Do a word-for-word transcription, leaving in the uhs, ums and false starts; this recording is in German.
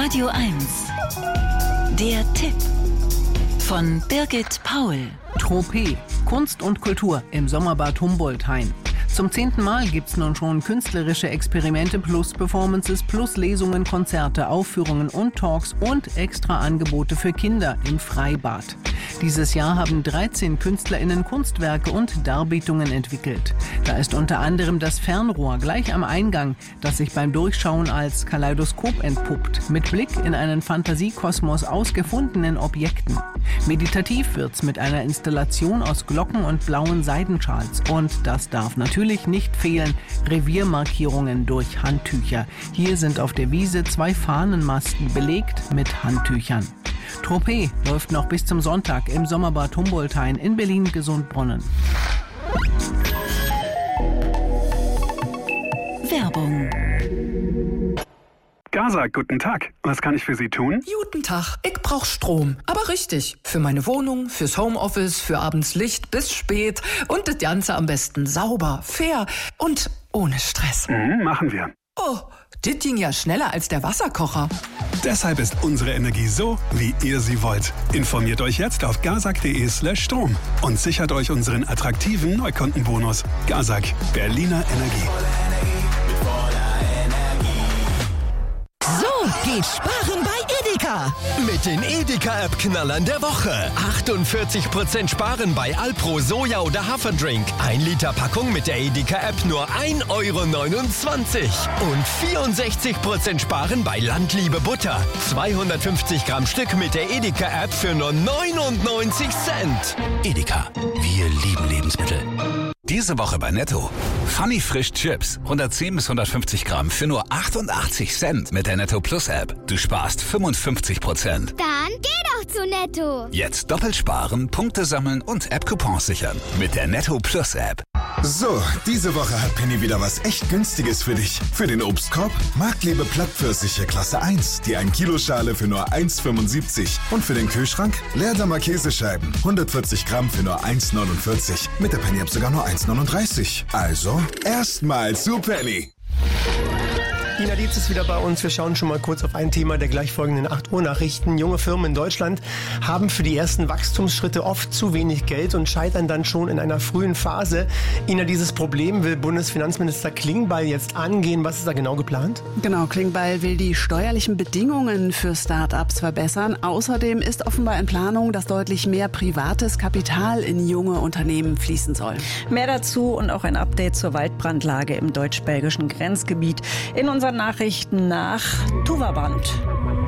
Radio eins. Der Tipp von Birgit Paul. Tropez, Kunst und Kultur im Sommerbad Humboldt-Hain. Zum zehnten Mal gibt's nun schon künstlerische Experimente plus Performances plus Lesungen, Konzerte, Aufführungen und Talks und extra Angebote für Kinder im Freibad. Dieses Jahr haben dreizehn KünstlerInnen Kunstwerke und Darbietungen entwickelt. Da ist unter anderem das Fernrohr gleich am Eingang, das sich beim Durchschauen als Kaleidoskop entpuppt, mit Blick in einen Fantasiekosmos aus gefundenen Objekten. Meditativ wird's mit einer Installation aus Glocken und blauen Seidenschals. Und das darf natürlich nicht fehlen, Reviermarkierungen durch Handtücher. Hier sind auf der Wiese zwei Fahnenmasten belegt mit Handtüchern. Tropez läuft noch bis zum Sonntag im Sommerbad Humboldt-Hain in Berlin-Gesundbrunnen. Werbung. Gaza, guten Tag. Was kann ich für Sie tun? Guten Tag, ich brauch Strom. Aber richtig. Für meine Wohnung, fürs Homeoffice, für abends Licht bis spät. Und das Ganze am besten sauber, fair und ohne Stress. Mhm, machen wir. Oh, das ging ja schneller als der Wasserkocher. Deshalb ist unsere Energie so, wie ihr sie wollt. Informiert euch jetzt auf gazak punkt de slash Strom und sichert euch unseren attraktiven Neukundenbonus. Gazak, Berliner Energie. Geht sparen bei Edeka. Mit den Edeka-App-Knallern der Woche. achtundvierzig Prozent sparen bei Alpro Soja oder Haferdrink. ein Liter Packung mit der Edeka-App nur ein Euro neunundzwanzig. Und vierundsechzig Prozent sparen bei Landliebe Butter. zweihundertfünfzig Gramm Stück mit der Edeka-App für nur neunundneunzig Cent. Edeka, wir lieben Lebensmittel. Diese Woche bei Netto. Funny Frisch Chips. hundertzehn bis hundertfünfzig Gramm für nur achtundachtzig Cent mit der Netto Plus App. Du sparst fünfundfünfzig Prozent. Dann geh doch zu Netto. Jetzt doppelt sparen, Punkte sammeln und App-Coupons sichern. Mit der Netto Plus App. So, diese Woche hat Penny wieder was echt Günstiges für dich. Für den Obstkorb Marktlebe Plattpfirsiche Klasse eins, die ein Kilo Schale für nur eins Euro fünfundsiebzig. Und für den Kühlschrank Leerdammer Käsescheiben, hundertvierzig Gramm für nur eins Euro neunundvierzig. Mit der Penny App sogar nur eins Euro neununddreißig. Also, erstmal zu Penny. Ina Dietz ist wieder bei uns. Wir schauen schon mal kurz auf ein Thema der gleich folgenden acht Uhr Nachrichten. Junge Firmen in Deutschland haben für die ersten Wachstumsschritte oft zu wenig Geld und scheitern dann schon in einer frühen Phase. Ina, dieses Problem will Bundesfinanzminister Klingbeil jetzt angehen. Was ist da genau geplant? Genau, Klingbeil will die steuerlichen Bedingungen für Start-ups verbessern. Außerdem ist offenbar in Planung, dass deutlich mehr privates Kapital in junge Unternehmen fließen soll. Mehr dazu und auch ein Update zur Waldbrandlage im deutsch-belgischen Grenzgebiet in unseren Nachrichten nach Tuva Brand.